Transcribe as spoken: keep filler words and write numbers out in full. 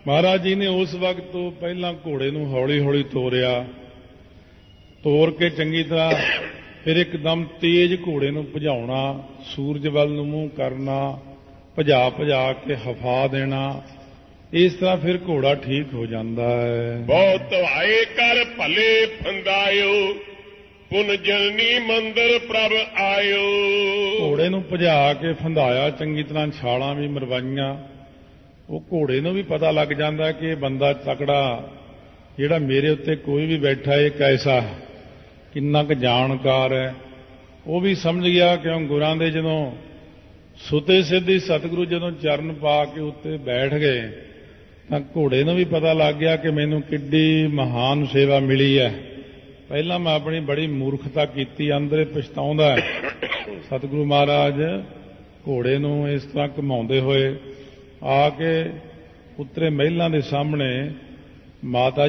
ਮਹਾਰਾਜ ਜੀ ਨੇ ਉਸ ਵਕਤ ਤੋਂ ਪਹਿਲਾਂ ਘੋੜੇ ਨੂੰ ਹੌਲੀ ਹੌਲੀ ਤੋਰਿਆ, ਤੋਰ ਕੇ ਚੰਗੀ ਤਰ੍ਹਾਂ ਫਿਰ ਇੱਕਦਮ ਤੇਜ਼ ਘੋੜੇ ਨੂੰ ਭਜਾਉਣਾ, ਸੂਰਜ ਵੱਲ ਨੂੰ ਮੂੰਹ ਕਰਨਾ, ਭਜਾ ਭਜਾ ਕੇ ਹਫਾ ਦੇਣਾ। ਇਸ ਤਰ੍ਹਾਂ ਫਿਰ ਘੋੜਾ ਠੀਕ ਹੋ ਜਾਂਦਾ ਹੈ। ਬਹੁਤ ਧਵਾਏ ਕਰ ਭਲੇ ਫੰਦਾਇਓ, ਪੁਨ ਜਨਨੀ ਮੰਦਰ ਪ੍ਰਭ ਆਇਓ। ਘੋੜੇ ਨੂੰ ਭਜਾ ਕੇ ਫੰਦਾਇਆ, ਚੰਗੀ ਤਰ੍ਹਾਂ ਛਾਲਾਂ ਵੀ ਮਰਵਾਈਆਂ। ਉਹ ਘੋੜੇ ਨੂੰ ਵੀ ਪਤਾ ਲੱਗ ਜਾਂਦਾ ਕਿ ਇਹ ਬੰਦਾ ਤਕੜਾ, ਜਿਹੜਾ ਮੇਰੇ ਉੱਤੇ ਕੋਈ ਵੀ ਬੈਠਾ ਇਹ ਕੈਸਾ, ਕਿੰਨਾ ਕੁ ਜਾਣਕਾਰ ਹੈ। ਉਹ ਵੀ ਸਮਝ ਗਿਆ, ਕਿਉਂ ਗੁਰਾਂ ਦੇ ਜਦੋਂ ਸੁਤੇ ਸਿੱਧੀ ਸਤਿਗੁਰੂ ਜਦੋਂ ਚਰਨ ਪਾ ਕੇ ਉੱਤੇ ਬੈਠ ਗਏ ਤਾਂ ਘੋੜੇ ਨੂੰ ਵੀ ਪਤਾ ਲੱਗ ਗਿਆ ਕਿ ਮੈਨੂੰ ਕਿੱਡੀ ਮਹਾਨ ਸੇਵਾ ਮਿਲੀ ਹੈ। ਪਹਿਲਾਂ ਮੈਂ ਆਪਣੀ ਬੜੀ ਮੂਰਖਤਾ ਕੀਤੀ, ਅੰਦਰੇ ਪਛਤਾਉਂਦਾ। ਸਤਿਗੁਰੂ ਮਹਾਰਾਜ ਘੋੜੇ ਨੂੰ ਇਸ ਤਰ੍ਹਾਂ ਘੁਮਾਉਂਦੇ ਹੋਏ ਆ ਕੇ ਉਤਰੇ ਮਹਿਲਾਂ ਦੇ ਸਾਹਮਣੇ ਮਾਤਾ